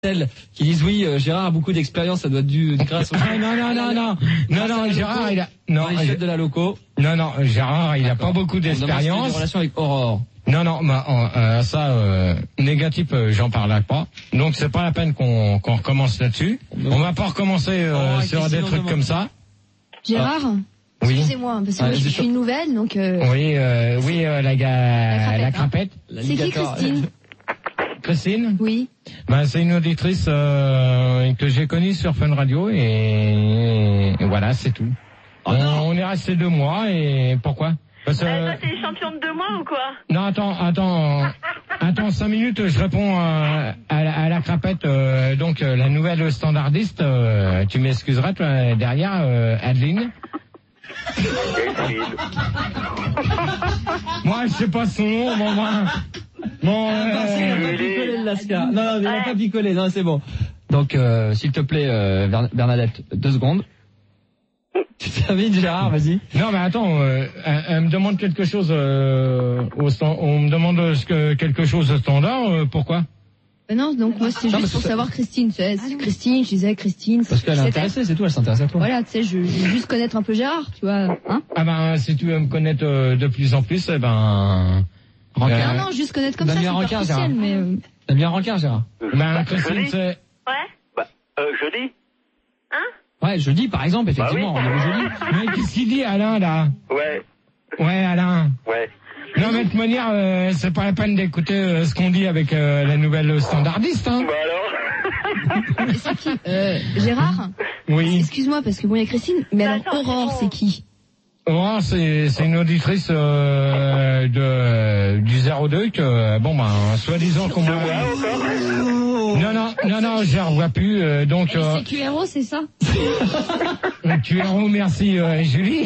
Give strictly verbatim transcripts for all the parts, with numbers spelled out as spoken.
qui disent oui, euh, Gérard a beaucoup d'expérience, ça doit être dû grâce au... Ah, non, non, non, non, non, non, Gérard, il a, non, les chefs de la loco. Non, non, Gérard, il a pas beaucoup d'expérience. Des relations avec Aurore. Non, non, bah, euh, ça, euh, négatif, euh, j'en parle pas. Donc c'est pas la peine qu'on qu'on recommence là-dessus. On va pas recommencer euh, oh, sur des trucs comme ça. Gérard, ah. Oui. Excusez-moi, parce que ah, moi je suis une nouvelle, donc. Euh... Oui, euh, oui, euh, la, ga... la crapette. La crapette. C'est qui Christine? Christine? Oui. Ben, c'est une auditrice euh, que j'ai connue sur Fun Radio et, et voilà, c'est tout. Oh, on, on est resté deux mois et pourquoi? Parce que... Euh, toi, t'es champion de deux mois ou quoi? Non, attends, attends, attends, cinq minutes, je réponds euh, à, la, à la crapette. Euh, donc, euh, la nouvelle standardiste, euh, tu m'excuseras, toi, derrière, euh, Adeline. Moi, je sais pas son nom, bon, moi... Bon, euh... non, il n'a pas picolé le Lascar. Non, non, il n'a pas picolé, non, c'est bon. Donc, euh, s'il te plaît, euh, Bernadette, deux secondes. Tu termines, Gérard, vas-y. Non, mais attends, euh, elle, elle me demande quelque chose euh, au stand, on me demande ce que, quelque chose au standard, euh, pourquoi? Ben non, donc moi c'est juste pour savoir Christine. C'est Christine, je disais Christine. Parce qu'elle est intéressée, c'est tout, elle s'intéresse à toi. Voilà, tu sais, je, je veux juste connaître un peu Gérard, tu vois. Hein? Ah ben, si tu veux me connaître euh, de plus en plus, eh ben... Rencard. Euh, non, non, juste connaître comme ça, c'est superficiel, mais... Euh... T'aimes bien Rencard, Gérard? Ben, Christine, c'est... Ouais. Bah, euh, jeudi. Hein? Ouais, jeudi, par exemple, effectivement, bah oui. on est jeudi. Mais qu'est-ce qu'il dit, Alain, là? Ouais. Ouais, Alain. Ouais. Non, mais de toute manière, euh, c'est pas la peine d'écouter euh, ce qu'on dit avec euh, la nouvelle standardiste, hein. Bah alors. C'est qui? Euh, Gérard? Oui. Excuse-moi, parce que bon, il y a Christine, mais alors Attends, Aurore, c'est qui? Aurore, c'est c'est une auditrice euh, de du zéro deux que bon ben soi-disant qu'on m'a... Non non non non, je la revois plus euh, donc. Euh... C'est Q R O, c'est ça? Q R O, merci euh, Julie.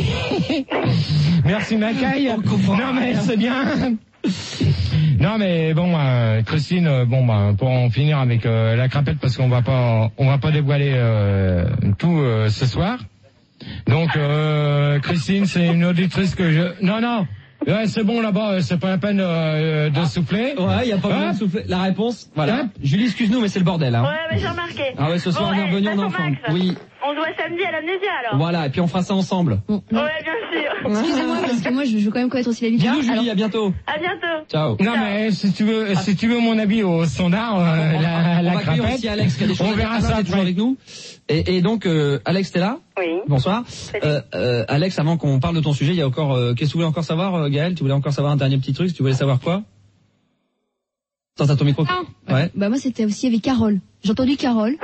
Merci Macaille. Non mais c'est bien. Non mais bon, euh, Christine, euh, bon ben pour en finir avec euh, la crapette parce qu'on va pas on va pas dévoiler euh, tout euh, ce soir. Donc, euh, Christine, c'est une auditrice que je... Non, non, ouais, c'est bon là-bas, c'est pas la peine euh, de ah. souffler. Ouais, y a pas besoin de souffler. La réponse, voilà. Hop. Julie, excuse-nous, mais c'est le bordel. Hein. Ouais, mais j'ai remarqué. Ah ouais, ce soir, bon, on est revenu en enfant. Oui. On se voit samedi à l'amnésia, alors. Voilà, et puis on fera ça ensemble. Bon, ouais, bien sûr. Excusez-moi, parce que moi, je veux quand même connaître aussi la vie de Dis-nous, Julie, alors... à bientôt. À bientôt. Ciao. Non, Ciao. Mais si tu veux, ah. si tu veux mon avis au standard, euh, on, la, on la va crapette, aussi Alex, qui a des choses on verra ça toujours avec nous. Et, et donc, euh, Alex, t'es là? Oui. Bonsoir. Euh, euh, Alex, avant qu'on parle de ton sujet, il y a encore, euh, qu'est-ce que tu voulais encore savoir, euh, Gaël? Tu voulais encore savoir un dernier petit truc? Tu voulais savoir quoi? Attends, t'as ton micro? Ah. Ouais. Bah, moi, c'était aussi avec Carole. J'ai entendu Carole.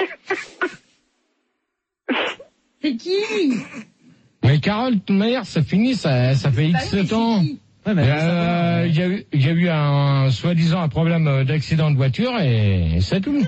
C'est qui? Mais Carole, de toute manière, ça finit, ça, ça fait X bah, temps. Ouais, mais euh, il y a eu, il y a eu un, soi-disant, un problème d'accident de voiture et c'est tout.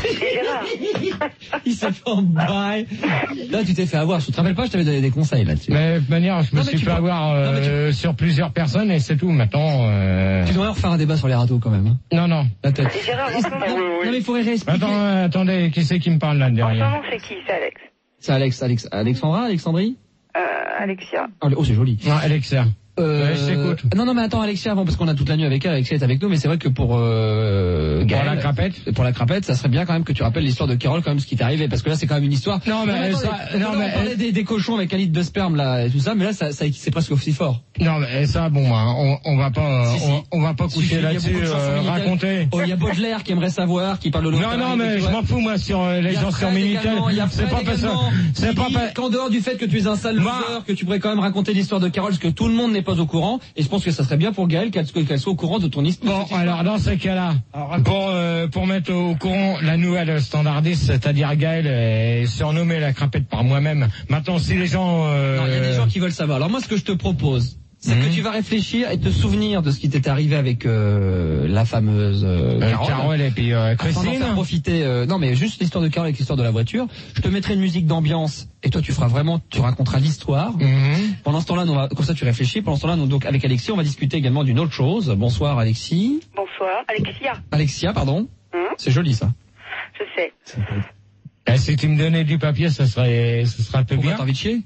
Il s'est fait en bail. Là, tu t'es fait avoir. Je te rappelle pas, je t'avais donné des conseils là-dessus. Mais de toute manière, je me non, suis fait peux... avoir euh, non, tu... sur plusieurs personnes et c'est tout. Maintenant, euh... tu devrais refaire un débat sur les râteaux quand même. Hein. Non, non. La tête. Gérard, en ce moment, non, non, mais il faudrait réexpliquer. Attends, euh, attendez, qui c'est qui me parle là derrière? En ce moment, c'est qui? C'est Alex. C'est Alex, Alex, Alexandra, Alexandrie? Euh, Alexia. Oh, c'est joli. Non, Alexia. Euh, ouais, je t'écoute. Non, non, mais attends, Alexia, avant, parce qu'on a toute la nuit avec elle, Alexia est avec nous, mais c'est vrai que pour, euh, Gaël, pour la crapette, pour la crapette, ça serait bien quand même que tu rappelles l'histoire de Carole, quand même, ce qui t'est arrivé, parce que là, c'est quand même une histoire. Non, mais, non, ça, mais non, mais, on parlait des, des cochons avec un litre de sperme, là, et tout ça, mais là, ça, ça c'est presque aussi fort. Non, mais ça, bon, on, on va pas, si, si. On, on va pas coucher si, là-dessus, euh, raconter. Oh, il y a Baudelaire qui aimerait savoir, qui parle de l'autre. Non, non, mais je m'en fous, moi, sur euh, les gens sur Minitel. C'est pas parce c'est pas parce qu'en dehors du fait que tu es un sale loser, que tu pourrais quand même raconter l'histoire de Carole, parce que tout le monde n'est pas au courant, et je pense que ça serait bien pour Gaël qu'elle qu'elle soit au courant de ton histoire. Bon, alors dans ce cas-là, pour euh, pour mettre au courant la nouvelle standardiste, c'est-à-dire Gaël, est surnommée la crapette par moi-même. Maintenant, si les gens... Euh... Non, il y a des gens qui veulent savoir. Alors moi, ce que je te propose, c'est mmh. que tu vas réfléchir et te souvenir de ce qui t'est arrivé avec euh, la fameuse euh, Carole. Carole et puis euh, Christine. Afin d'en faire profiter. Euh, non, mais juste l'histoire de Carole avec l'histoire de la voiture. Je te mettrai une musique d'ambiance et toi, tu feras vraiment, tu raconteras l'histoire. Mmh. Pendant ce temps-là, nous, on va, comme ça, tu réfléchis. Pendant ce temps-là, nous, donc avec Alexis, on va discuter également d'une autre chose. Bonsoir, Alexis. Bonsoir, Alexia. Alexia, pardon. Mmh. C'est joli ça. Je sais. Eh, si tu me donnais du papier, ça serait, ça serait un peu Pourquoi bien. T'as envie de chier?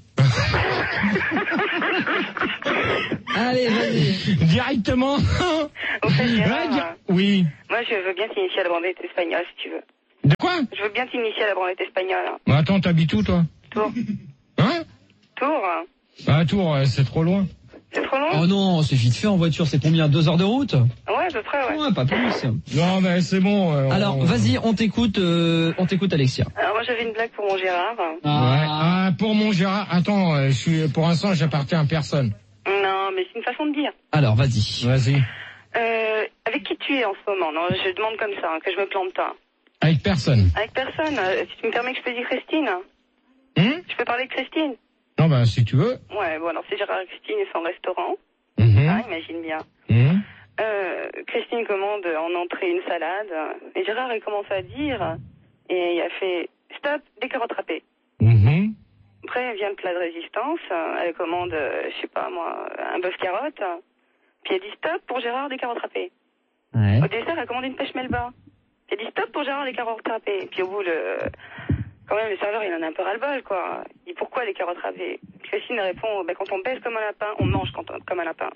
Allez, vas-y. Directement. Au fait, Gérard, ouais, di- oui. Moi, je veux bien t'initier à la bandette espagnole, si tu veux. De quoi? Je veux bien t'initier à la branlette espagnole. Hein. Bah attends, t'habites où, toi? Tours. Hein? Tours. Ah, Tours, c'est trop loin. C'est trop long? Oh non, c'est vite fait en voiture, c'est combien? Deux heures de route? Ouais, à peu près, ouais. Ouais, pas plus. Non, mais c'est bon. Euh, Alors, on... vas-y, on t'écoute, euh, on t'écoute, Alexia. Alors, moi, j'avais une blague pour mon Gérard. Ouais. Ah, pour mon Gérard, attends, euh, je suis, pour l'instant, j'appartiens à personne. Non, mais c'est une façon de dire. Alors, vas-y. Vas-y. Euh, avec qui tu es en ce moment? Non, je demande comme ça, hein, que je me plante pas. Avec personne. Avec personne. Euh, si tu me permets que je te dise Christine. Hum? Je peux parler de Christine? Non, ben, si tu veux. Ouais, bon, alors c'est Gérard et Christine, ils sont au restaurant. Mmh. Ah, imagine bien. Mmh. Euh, Christine commande en entrée une salade. Et Gérard, il commence à dire. Et il a fait stop, des carottes râpées. Mmh. Après, vient le plat de résistance. Elle commande, euh, je sais pas moi, un bœuf carotte. Puis elle dit stop pour Gérard, des carottes râpées. Ouais. Au dessert, elle commande une pêche melba. Elle dit stop pour Gérard, des carottes râpées. Puis au bout, le... quand même, le serveur, il en a un peu ras-le-bol, quoi. Il dit pourquoi les carottes râpées? Christine répond, ben, quand on pèse comme un lapin, on mange quand on... comme un lapin.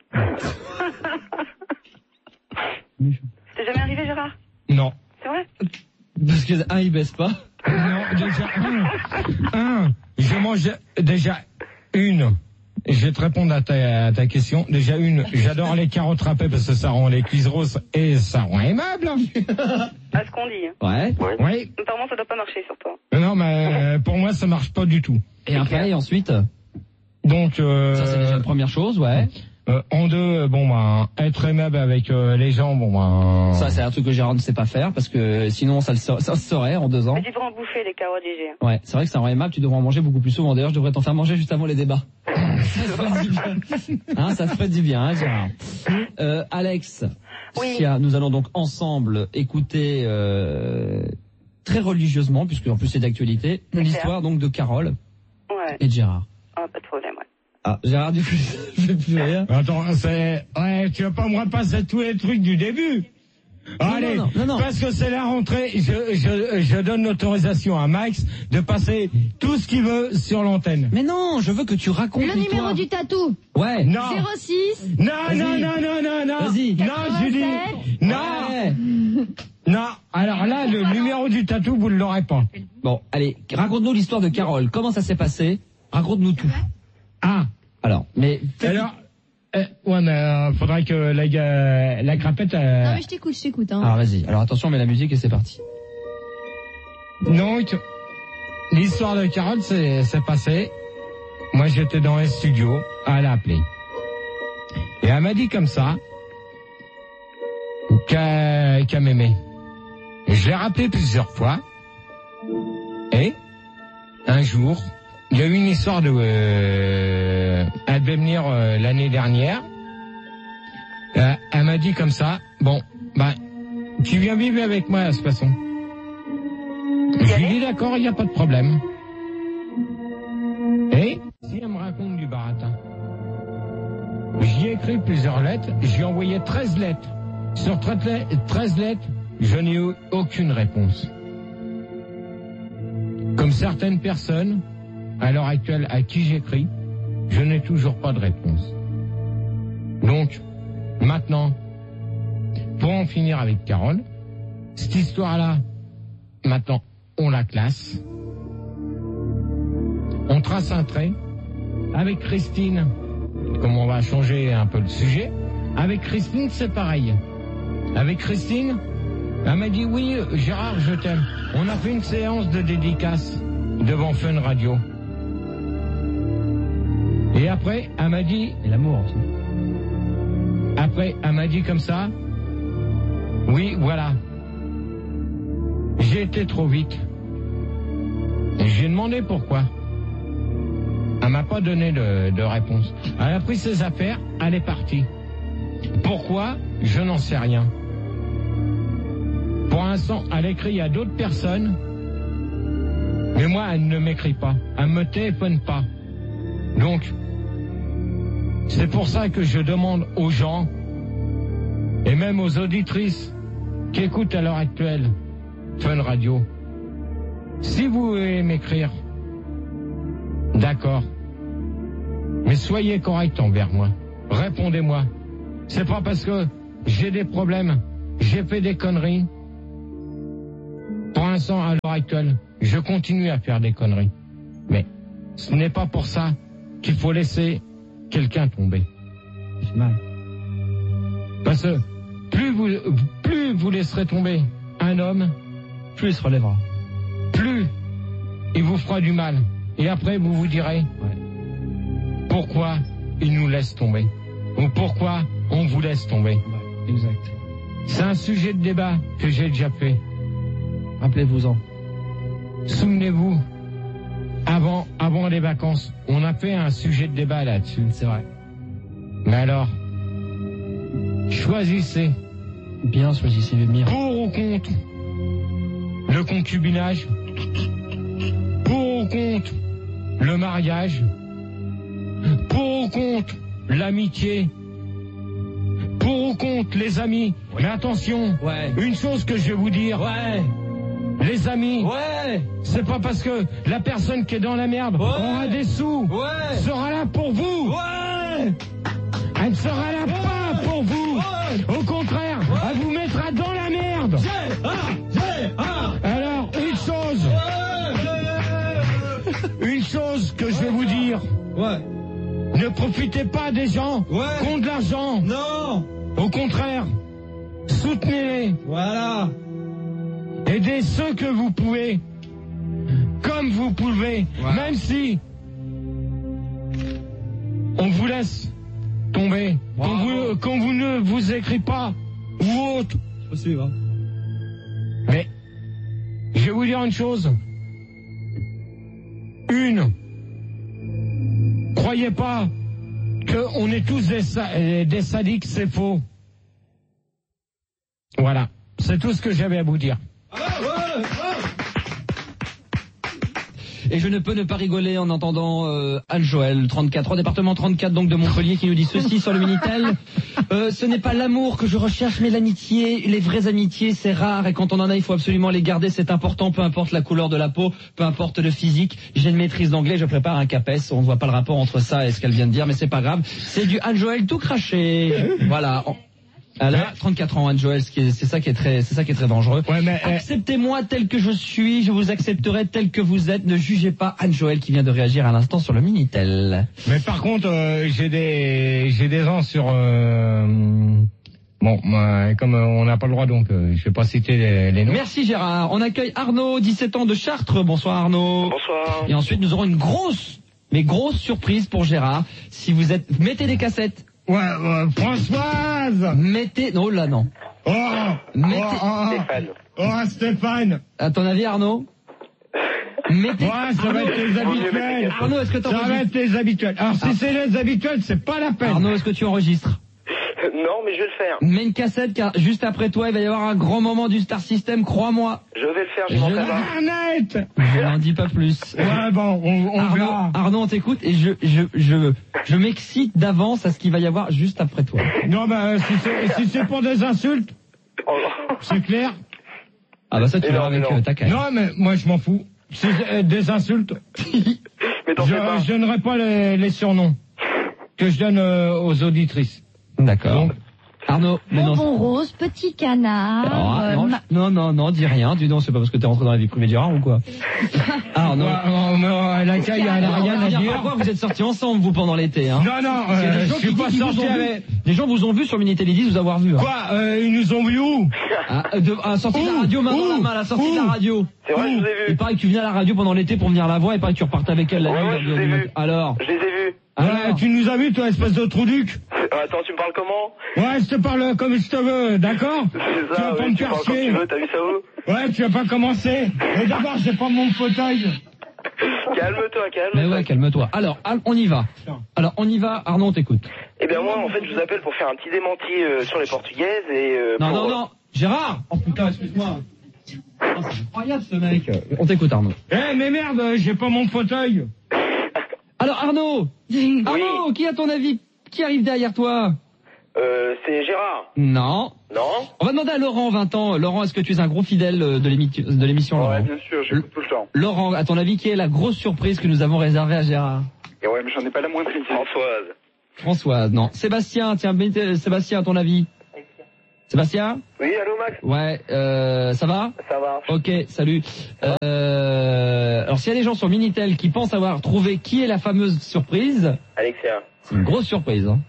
C'est jamais arrivé, Gérard? Non. C'est vrai? Parce que, un, il baisse pas. Non, déjà, un. Un. Je mange déjà une. Je vais te répondre à ta, à ta question. Déjà une, j'adore les carottes râpées parce que ça rend les cuisses roses et ça rend aimable. À ce qu'on dit. Hein. Ouais. Oui. Apparemment, ça doit pas marcher sur toi. Non, mais euh, pour moi, ça marche pas du tout. Et après, et ensuite? Donc, euh, Ça, c'est déjà la première chose, ouais. Euh, en deux, bon, ben, être aimable avec euh, les gens, bon, ben... Ça, c'est un truc que Gérard ne sait pas faire, parce que sinon, ça, le sa- ça se saurait en deux ans. Mais tu devrais en bouffer, les carottes, G G. Ouais, c'est vrai que ça rend aimable, tu devrais en manger beaucoup plus souvent. D'ailleurs, je devrais t'en faire manger juste avant les débats. Ça se ferait du bien. Hein, ça se ferait du bien, hein, Gérard. Euh, Alex, Oui. Sia, nous allons donc ensemble écouter euh, très religieusement, puisque en plus c'est d'actualité, C'est l'histoire donc de Carole Ouais. et de Gérard. Ah, pas de problème, ouais. Ah, Gérard, du coup, je fais plus rien. Attends, c'est... Ouais, tu vas pas me repasser tous les trucs du début. Non, Allez, non, non, non. parce que c'est la rentrée, je, je, je donne l'autorisation à Max de passer tout ce qu'il veut sur l'antenne. Mais non, je veux que tu racontes Le l'histoire. numéro du tatou. Ouais. Non, zéro six. non, Vas-y. non, non, non, non, non, Vas-y. non, Julie, non, Ouais. non. Alors là, le numéro du tatou, vous ne l'aurez pas. Bon, allez, raconte-nous l'histoire de Carole. Comment ça s'est passé? Raconte-nous tout. Ah, Alors, mais... alors... Euh, ouais, mais euh, faudrait que la, euh, la crapette... Euh, Non mais je t'écoute, je t'écoute. Hein. Alors vas-y, alors attention, on met la musique et c'est parti. Donc, l'histoire de Carole s'est s'est passée. Moi, j'étais dans un studio, elle a appelé. Et elle m'a dit comme ça qu'elle qu'elle m'aimait. Et je l'ai rappelé plusieurs fois. Et, un jour, il y a eu une histoire de... Euh, elle devait venir euh, l'année dernière. Euh, elle m'a dit comme ça, bon, bah, tu viens vivre avec moi de toute façon. Je lui ai dit d'accord, il n'y a pas de problème. Et si elle me raconte du baratin, j'y ai écrit plusieurs lettres, j'ai envoyé treize lettres. Sur treize lettres, je n'ai eu aucune réponse. Comme certaines personnes, à l'heure actuelle, à qui j'écris, je n'ai toujours pas de réponse. Donc, maintenant, pour en finir avec Carole, cette histoire-là, maintenant, on la classe. On trace un trait. Avec Christine, comme on va changer un peu le sujet, avec Christine, c'est pareil. Avec Christine, elle m'a dit, oui, Gérard, je t'aime. On a fait une séance de dédicace devant Fun Radio. Et après, elle m'a dit... Et l'amour aussi. Après, elle m'a dit comme ça, oui, voilà. J'ai été trop vite. J'ai demandé pourquoi. Elle m'a pas donné de, de réponse. Elle a pris ses affaires, elle est partie. Pourquoi? Je n'en sais rien. Pour l'instant, elle écrit à d'autres personnes, mais moi, elle ne m'écrit pas. Elle me téléphone pas. Donc, c'est pour ça que je demande aux gens, et même aux auditrices qui écoutent à l'heure actuelle Fun Radio, si vous voulez m'écrire, d'accord, mais soyez correct envers moi. Répondez-moi. C'est pas parce que j'ai des problèmes, j'ai fait des conneries. Pour l'instant, à l'heure actuelle, je continue à faire des conneries. Mais ce n'est pas pour ça qu'il faut laisser quelqu'un tomber. C'est mal. Parce que plus vous, plus vous laisserez tomber un homme, plus il se relèvera. Plus il vous fera du mal. Et après, vous vous direz, ouais. pourquoi il nous laisse tomber? Ou pourquoi on vous laisse tomber? Ouais, exact. C'est un sujet de débat que j'ai déjà fait. Rappelez-vous-en. Souvenez-vous, avant, avant les vacances, on a fait un sujet de débat là-dessus. C'est vrai. Mais alors, choisissez. Bien choisissez le mire. Pour ou contre le concubinage, pour ou contre le mariage, pour ou contre l'amitié, pour ou contre les amis. Ouais. Mais attention, ouais. Une chose que je vais vous dire, ouais. Les amis, ouais. C'est pas parce que la personne qui est dans la merde ouais. aura des sous, ouais. sera là pour vous. Ouais. Elle ne sera là ouais. pas pour vous. Ouais. Au contraire, ouais. Elle vous mettra dans la merde. J'ai, ah, j'ai, ah. Alors, une chose, ouais. Une chose que je vais vous dire. Ouais. Ne profitez pas des gens ouais. qui ont de l'argent. Non. Au contraire, soutenez-les. Voilà. Aidez ceux que vous pouvez, comme vous pouvez, ouais. Même si on vous laisse tomber, quand vous, quand vous ne vous écrit pas ou autre. Faut suivre. Hein. Mais je vais vous dire une chose. Une, croyez pas qu'on est tous des, sa- des sadiques, c'est faux. Voilà, c'est tout ce que j'avais à vous dire. Et je ne peux ne pas rigoler en entendant euh, Anne-Joël, trente-quatre, au département trente-quatre donc de Montpellier, qui nous dit ceci sur le Minitel. Euh, ce n'est pas l'amour que je recherche, mais l'amitié. Les vraies amitiés, c'est rare, et quand on en a, il faut absolument les garder. C'est important, peu importe la couleur de la peau, peu importe le physique. J'ai une maîtrise d'anglais, je prépare un CAPES. On ne voit pas le rapport entre ça et ce qu'elle vient de dire, mais c'est pas grave. C'est du Anne-Joël tout craché. Voilà. Elle a trente-quatre ans, Anne-Joël, c'est ça qui est très, c'est ça qui est très dangereux. Ouais, mais, acceptez-moi tel que je suis, je vous accepterai tel que vous êtes. Ne jugez pas Anne-Joël qui vient de réagir à l'instant sur le Minitel. Mais par contre, euh, j'ai des, j'ai des gens sur. Euh, bon, euh, comme euh, on n'a pas le droit, donc euh, je vais pas citer les, les noms. Merci Gérard. On accueille Arnaud, dix-sept ans de Chartres. Bonsoir Arnaud. Bonsoir. Et ensuite nous aurons une grosse, mais grosse surprise pour Gérard. Si vous êtes, mettez des cassettes. Ouais, euh, Françoise. Mettez, non là non. Oh, mettez. Oh, oh, Stéphane. Oh, Stéphane. À ton avis Arnaud? Mettez. Ouais, ça Arnaud, va être les habituels. Arnaud, est-ce que tu Ça va être les habituels. Alors si ah. c'est les habituels, c'est pas la peine. Arnaud, est-ce que tu enregistres? Non, mais je vais le faire. Mets une cassette, car juste après toi, il va y avoir un grand moment du Star System, crois-moi. Je vais le faire, je m'en prépare. Arnête. Je n'en dis pas plus. Ouais, bon, on, on Arnaud, verra. Arnaud, on t'écoute et je, je, je, je m'excite d'avance à ce qu'il va y avoir juste après toi. Non, bah, si c'est, si c'est pour des insultes, oh. C'est clair. Ah bah ça, tu mais verras non, avec non. Euh, ta caille. Non, mais moi, je m'en fous. Si c'est des insultes, mais t'en je, fais pas. je donnerai pas les, les surnoms que je donne euh, aux auditrices. D'accord. Donc, Arnaud, mais non. Bonbon rose, petit canard. Oh, euh, non, ma- non, non, non, dis rien. Dis non, c'est pas parce que t'es rentré dans la vie privée de Gérard ou quoi? Arnaud. ouais, non, mais, euh, la caille, elle a rien à dire. Pourquoi vous êtes sortis ensemble, vous, pendant l'été, hein? Non, non, Il y a euh, des je gens suis qui pas disent qu'ils sorti vous ont vu. avec... Des gens vous ont vu sur Minitel, ils disent vous avoir vu. Hein. Quoi, euh, ils nous ont vu où? Ah, de, à la sortie de la radio, main dans la main, à la sortie de la radio. C'est vrai, je vous ai Il vu. paraît que tu venais à la radio pendant l'été pour venir la voir, et paraît que tu repartais avec elle la Ouais, nuit. ouais, je vous ai vu. Alors. Je les ai vus. Alors. Ouais, tu nous as vu, toi, espèce de trou-duc. Euh, Attends, tu me parles comment? Ouais, je te parle comme je te veux, d'accord? C'est Tu ça, vas pas oui, me tu faire parles comme chier. tu veux, t'as vu ça où? Ouais, tu vas pas commencer. Mais d'abord, j'ai pas mon fauteuil. Calme-toi, calme-toi. Mais ouais, calme-toi. Alors, on y va. Alors, on y va. Arnaud, on t'écoute. Eh bien moi, en fait, je vous appelle pour faire un petit démenti euh, sur les Portugaises et... Euh, Non, pour... non, non. Gérard! Oh putain, excuse-moi. Oh, c'est incroyable ce mec. On t'écoute, Arnaud. Eh, mais merde, j'ai pas mon fauteuil. Alors, Arnaud! Arnaud, qui à ton avis, qui arrive derrière toi? Euh, c'est Gérard. Non. Non? On va demander à Laurent, vingt ans. Laurent, est-ce que tu es un gros fidèle de l'émission, de l'émission, Laurent? Ouais, bien sûr, j'écoute tout le temps. Laurent, à ton avis, qui est la grosse surprise que nous avons réservée à Gérard? Et ouais, mais j'en ai pas la moindre idée. Françoise. Françoise, non. Sébastien, tiens, mettez- Sébastien, à ton avis? Sébastien? Oui, allô Max? Ouais, euh, ça va? Ça va. Ok, salut. Euh, alors s'il y a des gens sur Minitel qui pensent avoir trouvé qui est la fameuse surprise, Alexia. c'est une grosse surprise. Hein.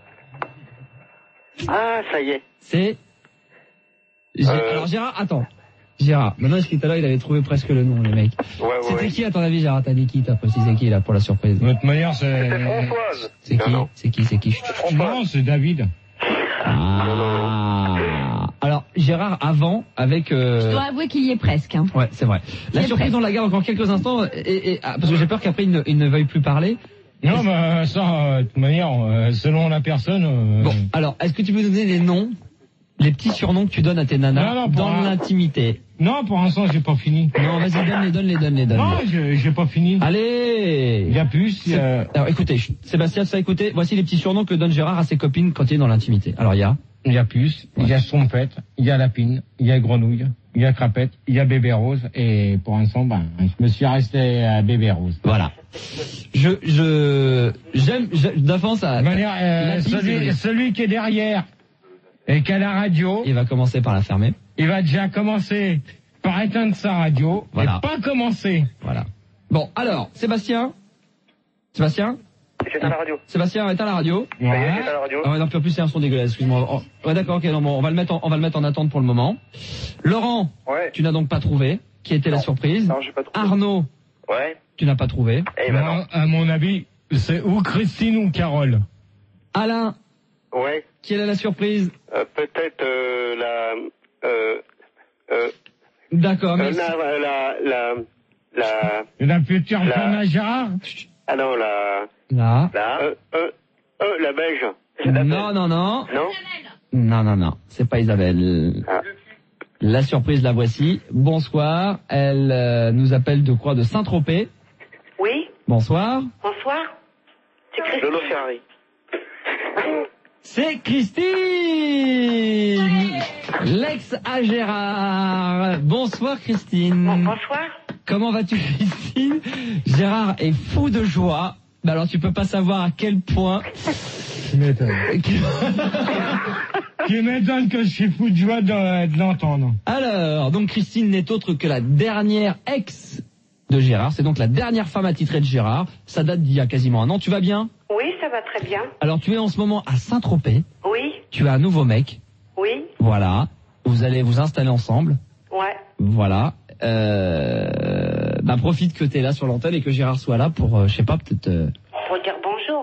Ah, ça y est. C'est... Gé- Euh... Alors Gérard, attends. Gérard, maintenant est-ce que tout à l'heure il avait trouvé presque le nom, le mec. Ouais, ouais. C'était ouais. qui à ton avis, Gérard? T'as dit qui? T'as précisé qui là pour la surprise? De toute manière, c'est... C'était Françoise. C'est qui? Non, non. C'est qui? C'est qui? Non, c'est David. Ah. Alors Gérard, avant avec. Euh... Je dois avouer qu'il y est presque. Hein. Ouais, c'est vrai. La Il est surprise, prêt. on la garde encore quelques instants, et, et, ah, parce que j'ai peur qu'après il ne, il ne veuille plus parler. Non, mais ça, euh, de toute manière, euh, selon la personne... euh, Bon, alors, est-ce que tu peux nous donner les noms, les petits surnoms que tu donnes à tes nanas Non, non, pour dans un- l'intimité? Non, pour l'instant, j'ai pas fini. Non, vas-y, donne-les, donne-les, donne-les, donne-les. Non, j'ai j'ai pas fini. Allez. Il y a plus. il y a- Alors, écoutez, chut, Sébastien, ça, écoutez, voici les petits surnoms que donne Gérard à ses copines quand il est dans l'intimité. Alors, il y a... Il y a plus, il y a Stompette, il y a Lapine, il y a Grenouille, il y a Crapette, il y a Bébé Rose, et pour l'instant, ben, je me suis resté à Bébé Rose. Voilà. Je, je, j'aime, je- d'avance à... De manière, euh, Lapine, c'est celui, joli. celui qui est derrière et qui a la radio, Il va commencer par la fermer. il va déjà commencer par éteindre sa radio, Voilà. et pas commencer. Voilà. Bon, alors, Sébastien Sébastien J'éteins la radio. Sébastien, éteins la radio. Ça y est, Voilà. j'éteins la radio. Ah ouais, non, puis en plus c'est un son dégueulasse, excuse-moi. Oh, ouais, d'accord, ok, non, bon, on va le mettre en, on va le mettre en attente pour le moment. Laurent, Ouais. tu n'as donc pas trouvé, qui était la surprise. Non, j'ai pas trouvé. Arnaud, Ouais. tu n'as pas trouvé. Eh ben non. Moi, à mon avis, c'est ou Christine ou Carole. Alain, Ouais. qui est la surprise? Euh, peut-être euh, la... Euh... Euh... D'accord, euh, merci. la... La... La... La... La future La- femme à Gérard. Ah non, la... Là. La... Euh... Euh... euh la belge. Non, non, non. Non. Non, non, non. C'est pas Isabelle. Ah. La surprise, la voici. Bonsoir. Elle euh, nous appelle de quoi? De Saint-Tropez. Oui, Bonsoir. bonsoir. C'est Christine. Lolo Ferrari. C'est Christine, l'ex à Gérard. Bonsoir Christine. Bon, bonsoir. Comment vas-tu Christine? Gérard est fou de joie. Bah alors tu peux pas savoir à quel point. Tu m'étonnes. Qui m'étonne que je suis fou de joie de, de l'entendre. Alors, donc Christine n'est autre que la dernière ex de Gérard. C'est donc la dernière femme attitrée de Gérard. Ça date d'il y a quasiment un an. Tu vas bien? Oui, ça va très bien. Alors tu es en ce moment à Saint-Tropez. Oui, Tu as un nouveau mec. oui, Voilà. Vous allez vous installer ensemble. ouais. Voilà. Euh, bah profite que t'es là sur l'antenne et que Gérard soit là pour, euh, je sais pas, peut-être. Euh... Pour dire bonjour.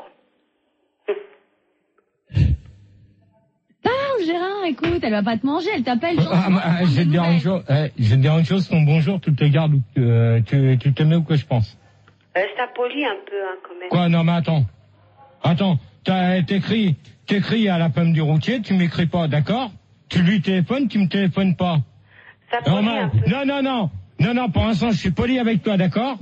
Parle, Gérard, écoute, elle va pas te manger, elle t'appelle. Ah, ah, ah, je vais te dire une chose, eh, je vais te dire une chose, ton bonjour, tu te gardes, euh, tu, tu te mets où que je pense. Reste impoli un peu, hein, quand même. Quoi, non mais attends. Attends, t'as- t'écris, t'écris à la pomme du routier, tu m'écris pas, d'accord? Tu lui téléphones, tu me téléphones pas. Ça Non, poli non, un peu. non, non, non, non, non, pour l'instant, je suis poli avec toi, d'accord?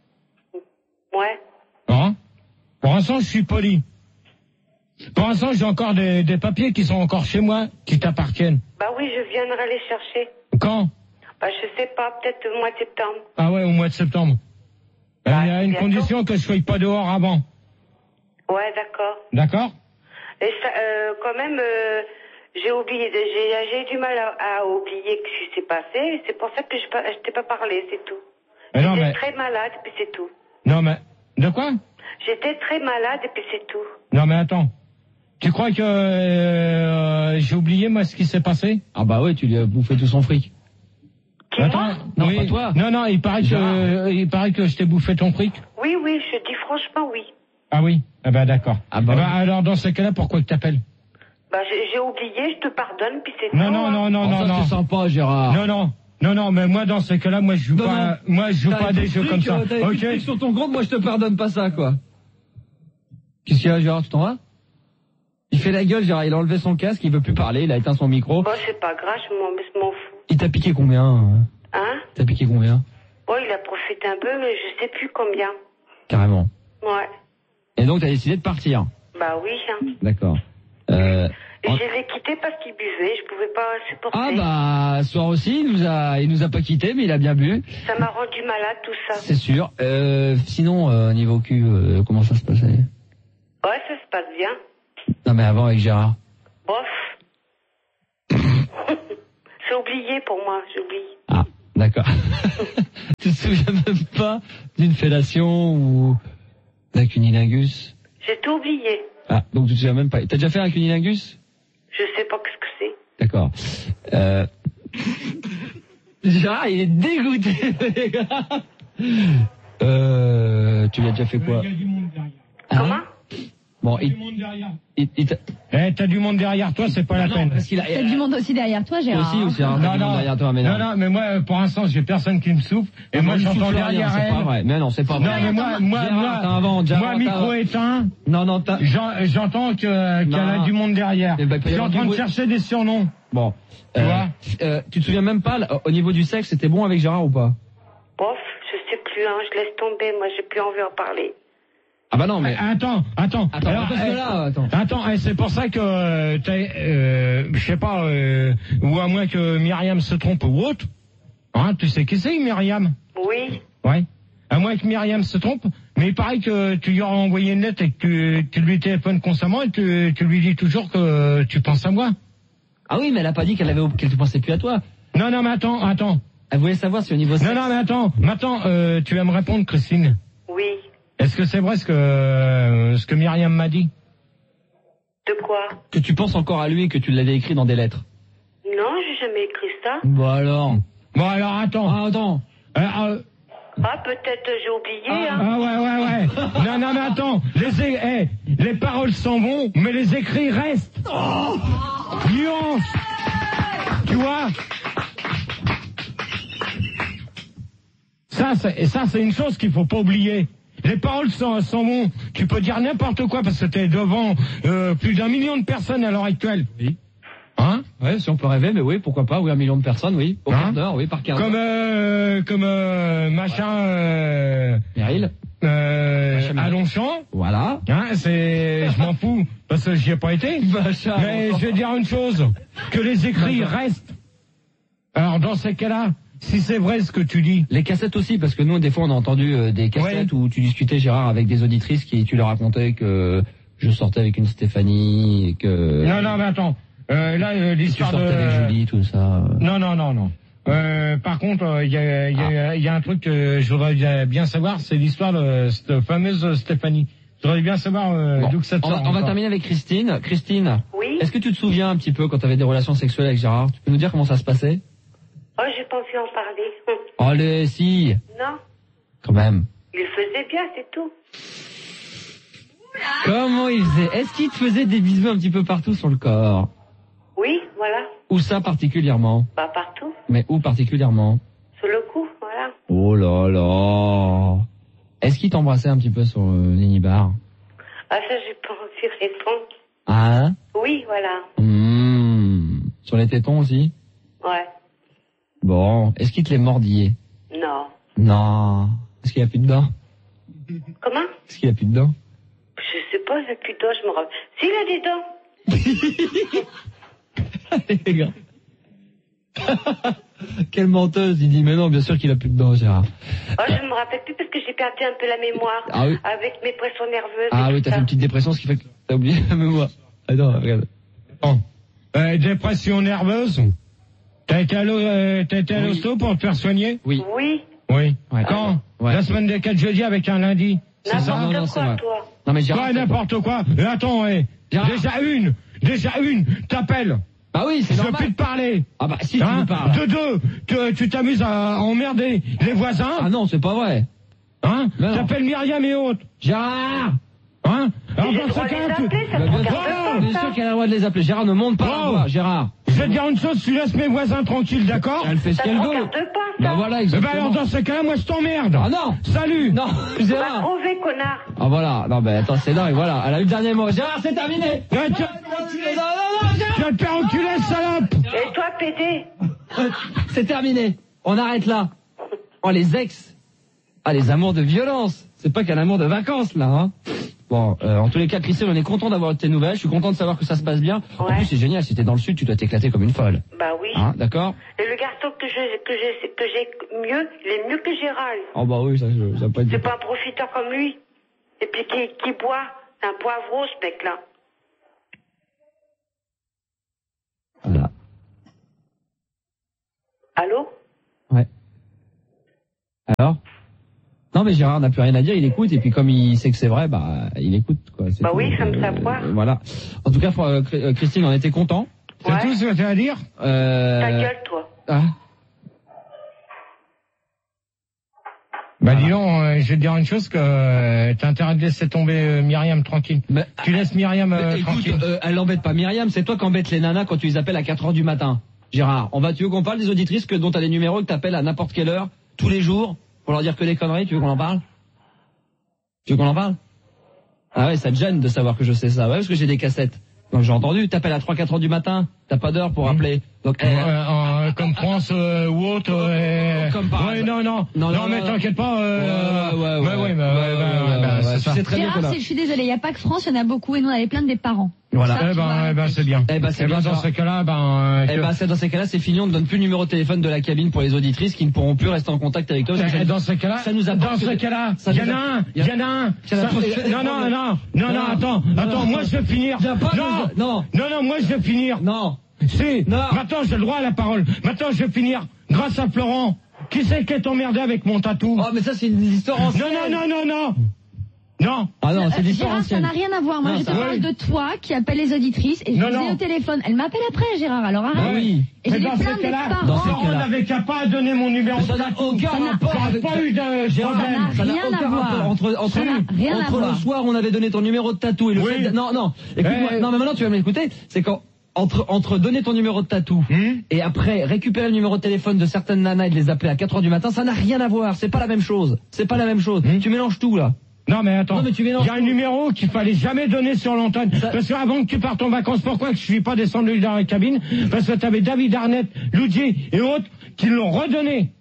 Ouais. Hein? Pour l'instant, je suis poli. Pour l'instant, j'ai encore des, des papiers qui sont encore chez moi, qui t'appartiennent. Bah oui, je viendrai les chercher. Quand? Bah je sais pas, peut-être au mois de septembre. Ah ouais, au mois de septembre. Il Bah, y a une bientôt. condition que je sois pas dehors avant. Ouais, d'accord. D'accord? Et ça, euh, quand même, euh, j'ai oublié, de- j'ai, j'ai du mal à, à oublier ce qui s'est passé. C'est pour ça que je, pas- je t'ai pas parlé, c'est tout. Mais non, J'étais mais, très malade, puis c'est tout. non, mais, de quoi? J'étais très malade, et puis c'est tout. Non, mais attends. Tu crois que euh, j'ai oublié, moi, ce qui s'est passé? Ah bah ouais, tu lui as bouffé tout son fric. Qui, Attends, moi Non, oui. pas toi. Non, non, il paraît Gérard. que, euh, il paraît que je t'ai bouffé ton fric. Oui, oui, je dis franchement oui. Ah oui? Ah ben, d'accord. Ah bah Eh ben, oui. alors, dans ce cas-là, pourquoi tu t'appelles? Bah j'ai, j'ai oublié, je te pardonne, puis c'est tout. Non, non, hein. non, non, Oh, non, ça non. c'est sympa Gérard. Non, non. Non, non, mais moi, dans ce cas-là, moi, je joue Non, pas, non. moi, je joue T'as pas à un des peu de jeux fric, comme ça. euh, t'as un peu de Ok? fric sur ton compte, moi je te pardonne pas ça quoi. Qu'est-ce qu'il y a Gérard, tu t'en vas? Il fait la gueule Gérard, il a enlevé son casque, il veut plus parler, il a éteint son micro. Bon, c'est pas grave, je m'en, je m'en fous. Il t'a piqué combien hein Hein? T'as piqué combien? Bon, il a profité un peu, mais je sais plus combien. Carrément. Ouais. Et donc t'as décidé de partir. Bah oui, hein. D'accord. Euh, Et en- je l'ai quitté parce qu'il buvait, je pouvais pas supporter. Ah bah, ce soir aussi, il nous a, il nous a pas quitté, mais il a bien bu, Ça m'a rendu malade, tout ça. c'est sûr. Euh, sinon, euh, niveau cul, euh, comment ça se passait? Ouais, ça se passe bien. Non mais avant avec Gérard. Bof. c'est oublié pour moi, j'oublie. Ah, d'accord. Tu te souviens même pas d'une fellation ou d'un cunilingus? J'ai tout oublié. Ah, donc tu te souviens même pas. T'as déjà fait un cunilingus? Je sais pas ce que c'est. D'accord. Euh... Gérard, il est dégoûté, les gars. Euh... Tu l'as déjà fait quoi? Il y a du monde derrière. Comment? Bon, Il y a il... du monde derrière. il, il t'a- Eh, t'as du monde derrière toi, c'est pas la non, peine. parce qu'il a... T'as du monde aussi derrière toi, Toi Gérard. aussi, ou c'est un Non, t'as du monde non, derrière toi, mais non. non, non, mais moi, pour l'instant, j'ai personne qui me souffle, et moi, il j'entends souffle rien, derrière c'est pas elle. vrai. Mais non, c'est pas Non, vrai. mais moi, moi, Gérard, moi, t'inventes, Gérard, moi, micro t'inventes. éteint, Non, non, t'as... j'en- j'entends que, qu'elle Non. a du monde derrière. Eh ben, il Je peut y suis en avoir train du de bruit. chercher des surnoms. Bon. Tu Euh, vois euh, tu te souviens même pas, là, au niveau du sexe, c'était bon avec Gérard ou pas? Bof, je sais plus, hein, je laisse tomber, moi j'ai plus envie d'en parler. Ah bah non, mais... Attends, attends. Attends, Alors, parce que eh, là, attends. Attends, eh, c'est pour ça que, euh, t'as, euh, je sais pas, euh, ou à moins que Myriam se trompe ou autre. Hein, tu sais qui c'est, Myriam? Oui. Ouais. À moins que Myriam se trompe, mais il paraît que tu lui auras envoyé une lettre et que tu, tu lui téléphones constamment et tu, tu lui dis toujours que tu penses à moi. Ah oui, mais elle a pas dit qu'elle avait, qu'elle ne pensait plus à toi. Non, non, mais attends, attends. Elle voulait savoir si au niveau sexe... Non, non, mais attends. Maintenant, euh, tu vas me répondre, Christine. Oui. Est-ce que c'est vrai ce que, euh, ce que Myriam m'a dit? De quoi? Que tu penses encore à lui et que tu l'avais écrit dans des lettres. Non, j'ai jamais écrit ça. Bon alors... Bon, alors, attends. Ah, attends. Euh, euh, Ah, peut-être j'ai oublié, Ah, hein. ah ouais, ouais, ouais. Non, non, mais attends. Les, é- eh, les paroles s'en vont, mais les écrits restent. Oh, nuance. Tu vois? Ça, c'est, et ça, c'est une chose qu'il faut pas oublier. Les paroles s'en, s'en vont. Tu peux dire n'importe quoi parce que t'es devant euh, plus d'un million de personnes à l'heure actuelle. Oui. Hein? Ouais, si on peut rêver, mais oui, pourquoi pas, oui, un million de personnes, oui. Au Hein quart d'heure, oui, par quart Comme, d'heure. euh, comme, euh, machin, euh, Meryl. euh, Machin, à Longchamp. Voilà. Hein, c'est, je m'en fous, parce que j'y ai pas été. Machin, Mais Longchamp. je vais dire une chose, que les écrits D'accord. restent. Alors, dans ces cas-là, si c'est vrai ce que tu dis. Les cassettes aussi, parce que nous, des fois, on a entendu euh, des cassettes où tu discutais, Gérard, avec des auditrices qui, tu leur racontais que je sortais avec une Stéphanie et que... Non, non, mais attends. Euh, là, euh, que tu l'histoire sortais de... avec Julie, tout ça. Non, non, non, non. Euh, par contre, il y a, y, a, y a un truc que je voudrais bien- bien savoir, c'est l'histoire de cette fameuse Stéphanie. Je voudrais bien savoir euh, Bon, d'où que ça te on, va, sort on va encore. terminer avec Christine. Christine, Oui. est-ce que tu te souviens un petit peu quand tu avais des relations sexuelles avec Gérard? Tu peux nous dire comment ça se passait? Oh, j'ai pas envie d'en parler. Hum. Allez, si, Non, quand même. il le faisait bien, c'est tout. Comment il faisait? Est-ce qu'il te faisait des bisous un petit peu partout sur le corps? Oui, voilà. Où ça particulièrement? Pas partout. Mais où particulièrement? Sur le coup, voilà. Oh là là. Est-ce qu'il t'embrassait un petit peu sur euh, Nénibar? Ah, ça, j'ai pas envie de répondre. Hein? Oui, voilà. Mmh. Sur les tétons aussi? Ouais. Bon. Est-ce qu'il te les mordillait? Non. Non. Est-ce qu'il y a plus de dents? Comment? Est-ce qu'il y a plus de dents? Je sais pas, j'ai plus de dents, je me rappelle. S'il a des dents. Allez, les gars. Quelle menteuse. Il dit, mais non, bien sûr qu'il a plus de dents, Gérard. Oh, je me rappelle plus parce que j'ai perdu un peu la mémoire. Ah oui. Avec mes pressions nerveuses. Ah et oui, tout t'as ça. fait une petite dépression, ce qui fait que t'as oublié la mémoire. Attends, regarde. Bon. Euh, dépression nerveuse. T'as été à l'o- euh, t'as été à Oui. l'hosto pour te faire soigner? Oui. Oui. Oui. Ouais. Quand? Ouais. La semaine des quatre jeudis avec un lundi. C'est ça? Non, non, N'importe c'est quoi, vrai. toi. Non, mais Gérard. Quoi, c'est- n'importe quoi? Euh, Attends, eh. Gérard. Déjà une. Déjà une. T'appelles. Bah oui, c'est Je veux normal. plus te parler. Ah bah si tu Hein? me parles. De deux, tu- tu t'amuses à emmerder les voisins. Ah non, c'est pas vrai. Hein? Mais non. T'appelles Myriam et autres. Gérard. Hein? Alors J'ai dans le ce droit de cas, les tu... appeler, ça Bah, te bien regarde sûr, pas, bien ça. sûr qu'elle a le droit de les appeler. Gérard, ne monte pas la Oh. voix, Gérard. Je vais te dire une chose, tu laisses mes voisins tranquilles, d'accord? Elle fait ce Ça te qu'elle veut. regarde pas, ça. Bah voilà, Eh ben exactement. alors dans ce cas-là, moi je t'emmerde. Ah non. Salut. Non, Va Gérard. trouver, connard. Ah voilà, non mais attends, c'est dingue, voilà. Elle a eu le dernier mot. Gérard, c'est terminé. Ouais, tu... Non, non, non, tu vas te faire enculer, salope. Et toi, pédé. c'est terminé. On arrête là. Oh, les ex. Ah, les amours de violence. C'est pas qu'un amour de vacances, là, hein. Bon, euh, en tous les cas, Christine, on est content d'avoir tes nouvelles. Je suis content de savoir que ça se passe bien. En Ouais. plus, c'est génial. Si t'es dans le sud, tu dois t'éclater comme une folle. Bah oui. Hein, d'accord? Et le garçon que j'ai, que j'ai, que j'ai mieux, il est mieux que Gérald. Oh bah oui, ça, je- ça va pas être... C'est pas un profiteur comme lui. Et puis qui, qui boit. C'est un poivreau, ce mec-là. Voilà. Allô? Ouais. Alors? Non, mais Gérard n'a plus rien à dire, il écoute, et puis comme il sait que c'est vrai, bah, il écoute, quoi. Bah tout. oui, comme euh, ça, quoi. Voilà. En tout cas, euh, Christine, on était content. C'est Ouais. tout ce que tu as à dire? Euh... Ta gueule, toi. Ah. Bah dis donc, euh, je vais te dire une chose, que euh, t'as intérêt de laisser tomber euh, Myriam tranquille. Mais, tu laisses Myriam euh, mais, écoute, tranquille. euh, elle l'embête pas. Myriam, c'est toi qui embête les nanas quand tu les appelles à quatre heures du matin. Gérard, on va, tu veux qu'on parle des auditrices que, dont t'as les numéros que t'appelles à n'importe quelle heure, tous les jours, pour leur dire que des conneries, tu veux qu'on en parle? Tu veux qu'on en parle? Ah ouais, ça te gêne de savoir que je sais ça. Ouais, parce que j'ai des cassettes. Donc j'ai entendu, t'appelles à trois quatre heures du matin, t'as pas d'heure pour appeler. Donc, euh, euh, euh, comme France euh, ou autre. Euh, comme par ouais, non, non, non, non, non, mais non, t'inquiète pas. Euh, ouais, ouais, ouais, ouais, ouais, bah, ouais, ouais, bah, ouais, bah, ouais, c'est ouais, ça. tu sais très bien Gérard, qu'on a- c'est- je suis désolée, il n'y a pas que France, il y en a beaucoup et nous on avait plein de des parents. Voilà. Ça, Eh tu ben, vois. eh ben, c'est bien. Eh ben, c'est Eh ben, bien, dans ça. ce cas-là, ben, euh, Eh que- ben, c'est dans ces cas-là, c'est fini, on ne donne plus le numéro de téléphone de la cabine pour les auditrices qui ne pourront plus rester en contact avec toi. parce que Eh, ça- dans ce cas-là, ça nous a dans pas- ce cas-là, ça il y nous en a- a un, il y en a un. Ça nous a Ça- pas fait des Non, non, problèmes. non, non, non, Non. attends, Non, attends, non. moi je vais finir. Y a pas Non, de- non. non, non, moi je vais finir. Non. Si, Non. maintenant j'ai le droit à la parole. Maintenant je vais finir grâce à Florent. Qui c'est qui est emmerdé avec mon tatou? Oh, mais ça, c'est une histoire ancienne. Non, non, non, non, non. Non. Ah non, c'est Euh, une histoire Gérard, ça ancienne. n'a rien à voir. Moi, Non, je te ça- parle oui. de toi qui appelle les auditrices et je Non, disais non. au téléphone. Elle m'appelle après, Gérard, alors arrête. Ah oui. Et j'ai Mais des dans ces plaintes des cas-là, Dans parents. ces Florent cas-là. n'avait qu'à pas donner mon numéro Mais de ça n'a tatou. aucun Ça n'a- rapport J'aurais avec... pas eu de Gérard, problème. ça n'a rien aucun à voir. rapport entre, entre, Ça n'a rien à entre le voir. soir où on avait donné ton numéro de tatou et le Oui. fait de... Non, non, écoute-moi, Eh. non mais maintenant tu vas m'écouter, c'est quand... Entre, entre donner ton numéro de tatou Hmm. et après récupérer le numéro de téléphone de certaines nanas et de les appeler à quatre heures du matin, ça n'a rien à voir, c'est pas la même chose. C'est pas la même chose. Hmm. Tu mélanges tout là. Non mais attends, Non, mais tu mélanges il y a un tout. numéro qu'il fallait jamais donner sur l'antenne. Ça- Parce qu'avant que tu partes en vacances, pourquoi que je suis pas descendu dans la cabine? Parce que t'avais David Arnett, Luigi et autres qui l'ont redonné.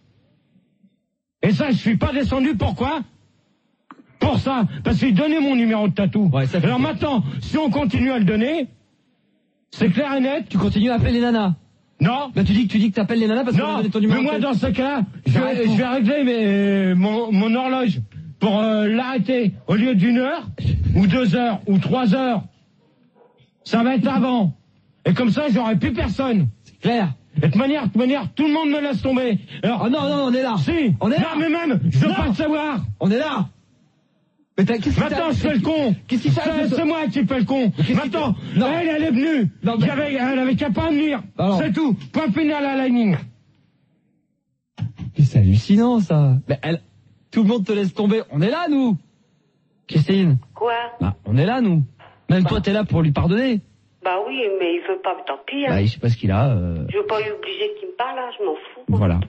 Et ça, je suis pas descendu, pourquoi? Pour ça, parce qu'ils donnaient mon numéro de tatou. Ouais, ça fait Alors peur. maintenant, si on continue à le donner, c'est clair et net. Tu continues à appeler les nanas. Non, Bah tu dis que tu dis que t'appelles les nanas parce qu'on a non, donné ton mais numéro moi de dans téléphone. ce cas-là, je, J'arrête vais- tout. je vais régler mes- mon, mon horloge pour euh, l'arrêter au lieu d'une heure, ou deux heures, ou trois heures. Ça va être avant. Et comme ça, j'aurai plus personne. C'est clair. Et de toute manière, de toute manière, tout le monde me laisse tomber. Alors, Ah non, non, on est là. si, On est non là. mais même, je veux Non. pas le savoir. On est là. Mais t'as, qu'est-ce que Maintenant, t'as- je fais le con. Qu'est-ce qui C'est t'arrive c'est moi qui fais le con. Qu'est-ce qui Maintenant, te- Non. elle, elle est venue. Non, mais- J'avais- elle avait qu'à pas venir. Alors. C'est tout. Point final à la ligne. Mais c'est hallucinant ça. Mais elle, tout le monde te laisse tomber. On est là nous. Christine. Quoi? Bah, on est là nous. Même toi t'es là pour lui pardonner. Bah oui, mais il veut pas, tant pis. Hein. Bah, je sais pas ce qu'il a. euh, Je veux pas lui obliger qu'il me parle, là, je m'en fous. Voilà.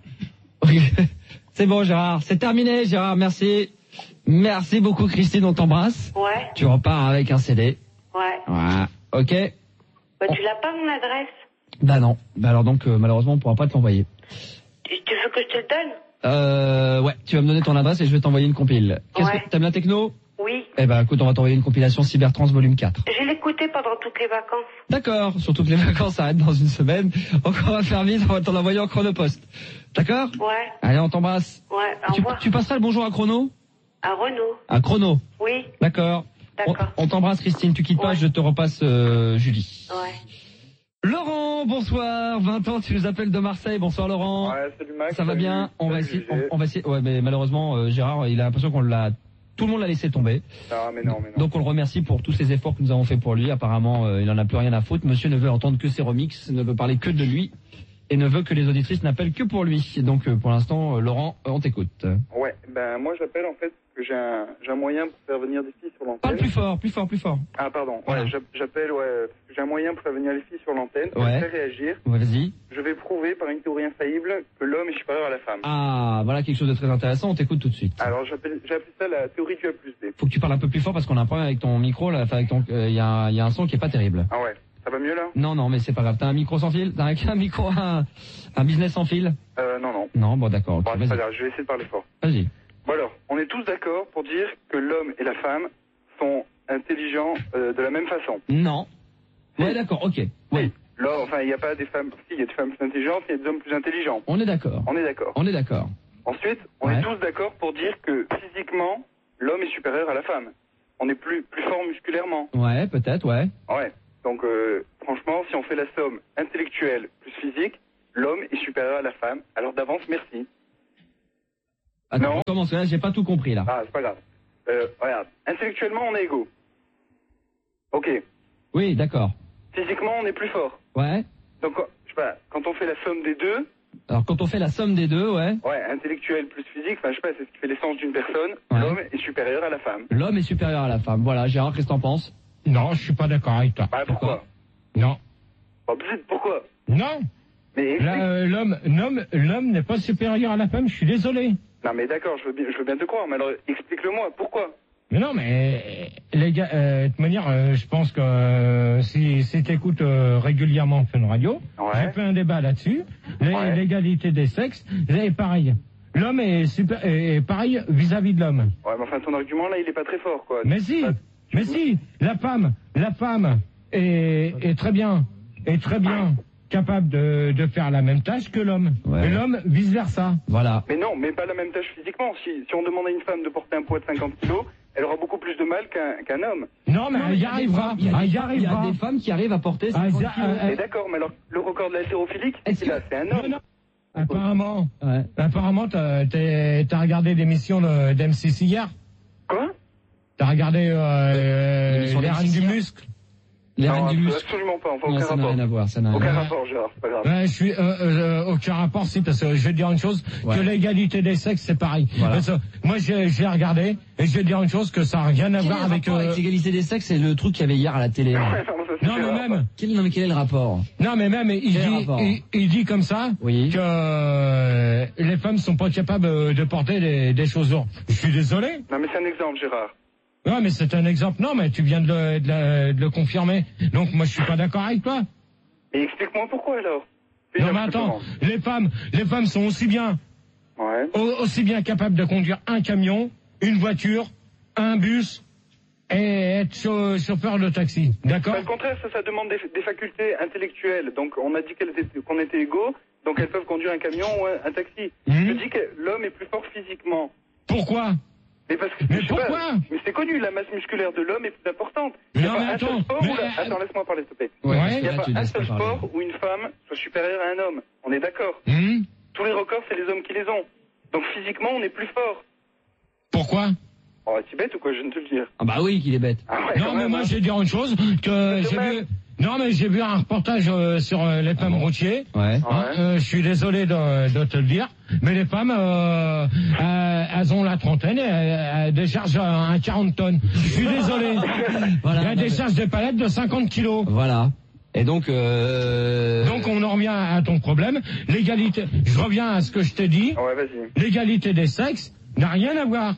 C'est bon Gérard. C'est terminé Gérard. Merci. Merci beaucoup Christine. On t'embrasse. Ouais, Tu repars avec un C D. ouais. Voilà. Ok. Bah tu l'as pas, mon adresse? Bah non. Bah alors donc euh, malheureusement on pourra pas te l'envoyer. Tu, tu veux que je te le donne? Euh, ouais. Tu vas me donner ton adresse et je vais t'envoyer une compile. Qu'est-ce Ouais. que t'aimes la techno? Oui. Eh ben écoute, on va t'envoyer une compilation Cybertrans volume quatre. Je l'ai écouté pendant toutes les vacances. D'accord, surtout que les vacances s'arrêtent dans une semaine. Donc on va faire vite, on va t'en envoyer en chronopost. D'accord? Ouais, Allez, on t'embrasse. ouais, au Tu, revoir. tu passeras le bonjour à Chrono? À Renault. À Chrono. Oui, D'accord. On, D'accord. on t'embrasse Christine, tu quittes pas, Ouais. je te repasse euh, Julie. ouais. Laurent, bonsoir. vingt ans, tu nous appelles de Marseille. Bonsoir Laurent. Ouais, salut Max. Ça va salut. bien? On va Salut, essayer. On, G G. on va essayer. Ouais, mais malheureusement, euh, Gérard, il a l'impression qu'on l'a. Tout le monde l'a laissé tomber. Non, mais non, mais non. Donc on le remercie pour tous ces efforts que nous avons fait pour lui. Apparemment, euh, il n'en a plus rien à foutre. Monsieur ne veut entendre que ses remixes, ne veut parler que de lui et ne veut que les auditrices n'appellent que pour lui. Donc euh, pour l'instant, euh, Laurent, euh, on t'écoute. Ouais, ben moi j'appelle en fait parce que j'ai un, j'ai un moyen pour faire venir des filles sur Parle l'antenne. plus fort, plus fort, plus fort. Ah pardon, Voilà. ouais, j'app- j'appelle ouais, parce que j'ai un moyen pour faire venir les filles sur l'antenne, pour Ouais. les faire réagir. Ouais, vas-y. Je vais prouver par une théorie infaillible que l'homme est supérieur à la femme. Ah, voilà quelque chose de très intéressant. On t'écoute tout de suite. Alors j'appelle, j'ai appelé ça la théorie du A plus B. Faut que tu parles un peu plus fort parce qu'on a un problème avec ton micro là. Enfin, avec ton, il y, a un- y a un son qui est pas terrible. Ah ouais, ça va mieux là? Non, non, mais c'est pas grave. T'as un micro sans fil? T'as un, un micro, un, un business sans fil? Euh, non, non. Non, bon d'accord. ok, Bon, c'est pas vas-y. grave, je vais essayer de parler fort. Vas-y. Bon alors, on est tous d'accord pour dire que l'homme et la femme sont intelligents euh, de la même façon. Non. Ouais, d'accord. Ok. Oui. Là, enfin, il n'y a pas des femmes, si, il y a des femmes plus intelligentes, il y a des hommes plus intelligents. On est d'accord. On est d'accord. On est d'accord. Ensuite, on Ouais. est tous d'accord pour dire que physiquement, l'homme est supérieur à la femme. On est plus, plus fort musculairement. Ouais, peut-être, ouais. Ouais. Donc, euh, franchement, si on fait la somme intellectuelle plus physique, l'homme est supérieur à la femme. Alors d'avance, merci. Attends, Non. comment ça, j'ai pas tout compris là. Ah, c'est pas grave. Euh, regarde, intellectuellement, on est égaux. Ok. Oui, d'accord. Physiquement, on est plus fort. Ouais. Donc, je sais pas, quand on fait la somme des deux, Alors quand on fait la somme des deux, ouais. ouais, intellectuel plus physique, enfin, je sais pas, c'est ce qui fait l'essence d'une personne. Ouais. L'homme est supérieur à la femme. L'homme est supérieur à la femme. Voilà, Gérard, qu'est-ce que t'en penses? Non, je suis pas d'accord avec toi. Bah, pourquoi? Non. Bah, peut-être pourquoi? Non. Mais Là, explique. euh, l'homme, l'homme, l'homme n'est pas supérieur à la femme. Je suis désolé. Non, mais d'accord, je veux bien, je veux bien te croire, mais alors explique-le-moi, pourquoi? Mais non, mais euh, les gars, euh, de toute manière, euh, je pense que euh, si, si tu écoutes euh, régulièrement Fun Radio, Ouais. j'ai fait un débat là-dessus. Les- Ouais. L'égalité des sexes, est pareil. L'homme est, super, est pareil vis-à-vis de l'homme. Ouais, mais enfin, ton argument là, il est pas très fort, quoi. Mais si, Bah, mais si, la femme, la femme est, est très bien, est très bien capable de, de faire la même tâche que l'homme. Ouais. Et l'homme vice versa. Voilà. Mais non, mais pas la même tâche physiquement. Si, si on demande à une femme de porter un poids de cinquante kilos, elle aura beaucoup plus de mal qu'un qu'un homme. Non, mais Non, mais elle il y y a des arrivera. femmes- il y a des Elle y femmes- Il y a arrivera. des femmes qui arrivent à porter Ah, cinquante ça- kilos. euh, Mais d'accord, mais alors, le record de l'haltérophilie, Est-ce c'est là, c'est un Non, homme. non. Apparemment, Ouais. apparemment, t'as, t'es- t'as regardé l'émission de- d'M six hier. Quoi? T'as regardé euh, L'émission les d'M six reines du hier. muscle. Les Non, reines du muscle. absolument pas, enfin, Non, aucun ça n'a rapport. rien à voir, ça n'a rien à Aucun voir. rapport, Gérard, c'est pas grave. Ouais, je suis euh, euh, aucun rapport, si, parce que je vais te dire une chose, Ouais. que l'égalité des sexes, c'est pareil. Voilà. Parce que moi, j'ai, j'ai regardé, et je vais te dire une chose, que ça n'a rien à Quel est voir le avec... rapport euh, avec l'égalité des sexes? C'est le truc qu'il y avait hier à la télé. là. Ouais, non, ça, c'est non, mais Gérard. même, Quel, non, mais quel est le rapport? non, mais même, il Quel dit, rapport il, il dit comme ça, Oui. que euh, les femmes sont pas capables de porter des, des choses lourdes. Je suis désolé. Non, mais c'est un exemple, Gérard. Non, mais c'est un exemple. Non, mais tu viens de le, de le- de le confirmer. Donc, moi, je suis pas d'accord avec toi. Mais explique-moi pourquoi, alors. Non, Déjà, mais je te attends, demande. les femmes, les femmes sont aussi bien, Ouais. au- aussi bien capables de conduire un camion, une voiture, un bus et être chau- chauffeur de taxi. D'accord? Au contraire, ça, ça demande des, des facultés intellectuelles. Donc, on a dit qu'elles étaient- qu'on était égaux, donc elles peuvent conduire un camion ou un, un taxi. Mhm. Je dis que l'homme est plus fort physiquement. Pourquoi? Mais parce que Mais je sais pas, pourquoi mais c'est connu, la masse musculaire de l'homme est plus importante. Il Non, y a pas mais un seul attends, sport mais- où la- Attends, laisse-moi parler, s'il te plaît. Ouais. parce que Il n'y a là, pas tu un laisses seul pas parler. sport où une femme soit supérieure à un homme. On est d'accord. Hmm Tous les records, c'est les hommes qui les ont. Donc physiquement, on est plus fort. Pourquoi? Oh, c'est bête ou quoi, je viens de te le dire. Ah bah oui, qu'il est bête. Ah ouais, Non, quand mais même, moi, hein. je vais dire une chose, que C'est j'ai dommage. vu... Non, mais j'ai vu un reportage euh, sur euh, les femmes routiers. Ouais. Hein, euh, je suis désolé de, de te le dire, mais les femmes, euh, euh, elles ont la trentaine et elles, elles déchargent un quarante tonnes. Je suis désolé. Voilà. Elles déchargent des palettes de cinquante kilos. Voilà. Et donc, euh... Donc on en revient à ton problème. L'égalité, je reviens à ce que je t'ai dit, Ouais, vas-y. l'égalité des sexes n'a rien à voir.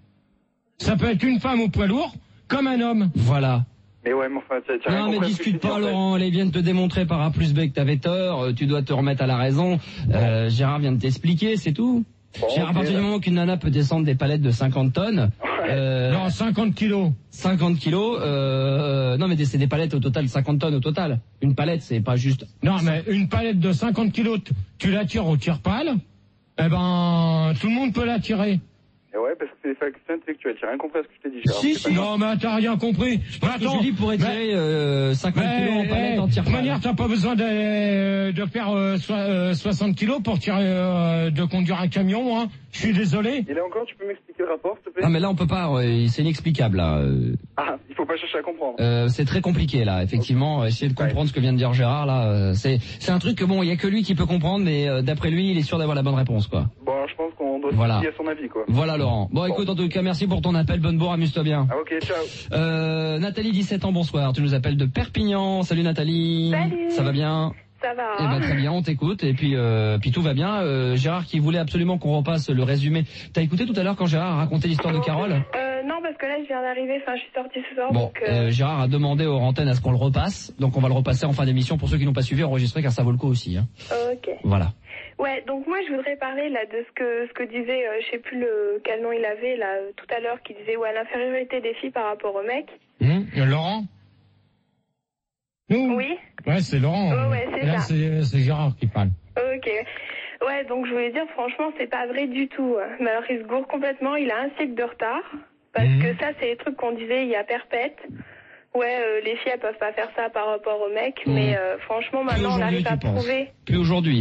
Ça peut être une femme au poids lourd comme un homme. voilà. Mais ouais, mais enfin, t'as t'as rien Non mais compris à ce que je discute te dis, pas en fait. Laurent, elle vient de te démontrer par A plus B que t'avais tort, euh, tu dois te remettre à la raison. Euh, Gérard vient de t'expliquer, c'est tout. Bon, Gérard, à ok, partir du là. moment qu'une nana peut descendre des palettes de cinquante tonnes, euh, Non, cinquante kilos. cinquante kilos, euh, non mais c'est des palettes au total, cinquante tonnes au total. Une palette, c'est pas juste... Non, mais une palette de cinquante kilos, tu- tu la tires au tire-pale, eh ben, tout le monde peut la tirer. Et ouais, parce que c'est des facultés intellectuelles. T'as rien compris à ce que je t'ai dit, Gérard. Si, C'est si. pas Non, mais t'as rien compris. Mais attends, Julie pourrait mais- tirer euh, cinquante mais, kilos en palette eh, en de tir toute manière, t'as pas besoin de, de faire euh, so- euh, soixante kilos pour tirer, euh, de conduire un camion, hein. Je suis désolé. Et là encore, tu peux m'expliquer le rapport, s'il te plaît? Non mais là on peut pas, ouais, c'est inexplicable là. Euh, Ah, il faut pas chercher à comprendre. Euh, c'est très compliqué là, effectivement. Essayer de comprendre ce que vient de dire Gérard là, euh, c'est c'est un truc que bon, il y a que lui qui peut comprendre, mais euh, d'après lui, il est sûr d'avoir la bonne réponse quoi. Bon, alors je pense qu'on doit Voilà. se fier à son avis, quoi. Voilà Laurent. Bon, écoute, en tout cas, merci pour ton appel. Bonne bourre, amuse-toi bien. Ah, ok, ciao. Euh, Nathalie, dix-sept ans, bonsoir. Tu nous appelles de Perpignan. Salut Nathalie. Salut. Ça va bien? Ça va. Eh ben très bien, on t'écoute. Et puis euh, puis tout va bien. Euh, Gérard qui voulait absolument qu'on repasse le résumé. T'as écouté tout à l'heure quand Gérard a raconté l'histoire de Carole? Euh, non, parce que là, je viens d'arriver. Enfin, je suis sortie ce soir. Bon, donc, euh... euh, Gérard a demandé aux antennes à ce qu'on le repasse. Donc on va le repasser en fin d'émission pour ceux qui n'ont pas suivi, enregistré car ça vaut le coup aussi. Hein. Ok. Voilà. Ouais, donc moi, je voudrais parler là de ce que ce que disait, euh, je sais plus le quel nom il avait là euh, tout à l'heure, qui disait ouais l'infériorité des filles par rapport aux mecs. Hum, Laurent? Nous? Oui. Ouais, c'est Laurent. Ouais, ouais, c'est Là, ça. c'est c'est Gérard qui parle. Ok. Ouais, donc je voulais dire, franchement, c'est pas vrai du tout. Mais alors, il se gourre complètement. Il a un cycle de retard. Parce Mhm. que ça, c'est les trucs qu'on disait il y a perpète. Ouais, euh, les filles, elles peuvent pas faire ça par rapport aux mecs. Mhm. Mais euh, franchement, Plus maintenant, on aujourd'hui, arrive à tu penses? prouver. Plus aujourd'hui.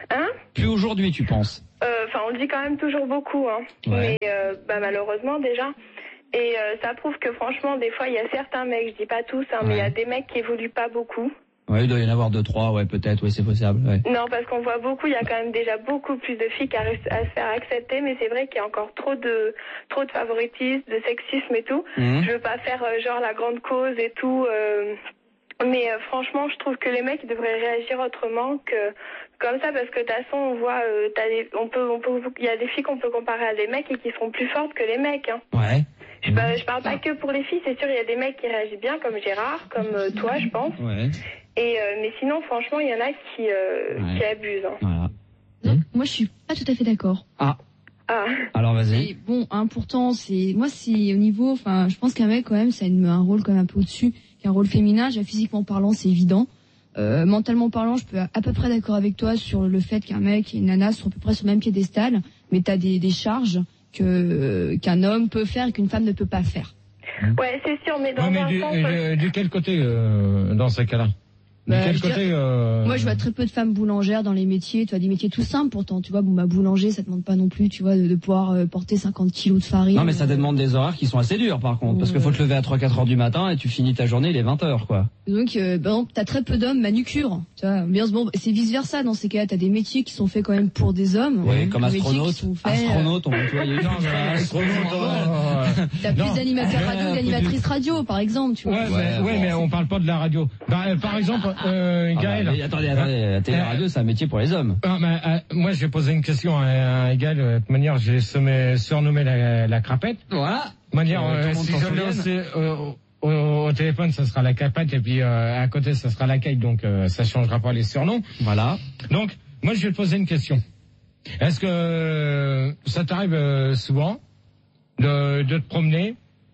Hein? Plus aujourd'hui, tu penses? Enfin, euh, on le dit quand même toujours beaucoup, hein. Ouais. Mais euh, bah, malheureusement déjà. Et euh, ça prouve que franchement, des fois, il y a certains mecs, je dis pas tous, hein, ouais. mais il y a des mecs qui évoluent pas beaucoup. Ouais, il doit y en avoir deux, trois, ouais, peut-être, oui, c'est possible. Ouais. Non, parce qu'on voit beaucoup, il y a quand même déjà beaucoup plus de filles à, à se faire accepter, mais c'est vrai qu'il y a encore trop de trop de favoritisme, de sexisme et tout. Mmh. Je veux pas faire euh, genre la grande cause et tout, euh, mais euh, franchement, je trouve que les mecs devraient réagir autrement que comme ça, parce que de toute façon, on voit, euh, t'as des, on peut, on peut, il y a des filles qu'on peut comparer à des mecs et qui seront plus fortes que les mecs. Hein. Ouais. Je, mmh. je parle pas que pour les filles, c'est sûr, il y a des mecs qui réagissent bien, comme Gérard, comme euh, toi, je pense. Ouais. Et euh, mais sinon, franchement, il y en a qui, euh, ouais. qui abusent. Hein. Voilà. Donc, moi, je suis pas tout à fait d'accord. Ah. Ah. Alors, vas-y. Et bon, hein, pourtant, c'est moi, c'est au niveau. Enfin, je pense qu'un mec, quand même, ça a une, un rôle quand même un peu au-dessus qu'un rôle féminin. Déjà, physiquement parlant, c'est évident. Euh, mentalement parlant, je peux à peu près d'accord avec toi sur le fait qu'un mec et une nana sont à peu près sur le même piédestal, mais t'as des, des charges que euh, qu'un homme peut faire et qu'une femme ne peut pas faire. Ouais, c'est sûr, mais dans ouais, mais un du, sens... Euh, de quel côté, euh, dans ces cas-là? De bah, quel côté dirais, euh... Moi, je vois très peu de femmes boulangères dans les métiers. Tu vois, des métiers tout simples pourtant. Tu vois, bon, bah, boulanger, ça demande pas non plus, tu vois, de, de pouvoir euh, porter cinquante kilos de farine. Non, mais ça demande des horaires qui sont assez durs, par contre. Ouais. Parce qu'il faut te lever à trois quatre heures du matin et tu finis ta journée, il est vingt heures, quoi. Donc, euh, bah, t'as très peu d'hommes manucures. Tu vois, bien, bon, c'est vice versa dans ces cas-là. T'as des métiers qui sont faits quand même pour des hommes. Ouais, comme astronaute. Faits, astronaute, on va employer. Non, mais astronaute, t'as plus d'animateurs radio, d'animatrices radio, par exemple, tu vois. Ouais, ouais, ouais, mais on parle pas de la radio. Bah, euh, par exemple, euh, Gaël. Ah bah, mais attendez, attendez, la télé-radio, c'est un métier pour les hommes. Ah, bah, euh, moi, je vais poser une question à, à Gaël. De toute manière, j'ai surnommé la, la crapette. Voilà. De manière, euh, si je le lance euh, au, au téléphone, ça sera la crapette, et puis euh, à côté, ça sera la caille, donc euh, ça changera pas les surnoms. Voilà. Donc, moi, je vais te poser une question. Est-ce que euh, ça t'arrive euh, souvent de, de te promener